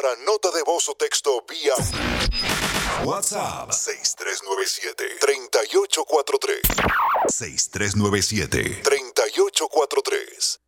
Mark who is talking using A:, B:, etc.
A: para nota de voz o texto vía WhatsApp 6397-3843. 6397-3843.